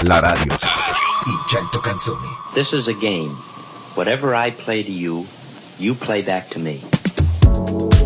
La radio in 100 canzoni. This is a game. Whatever I play to you, you play back to me.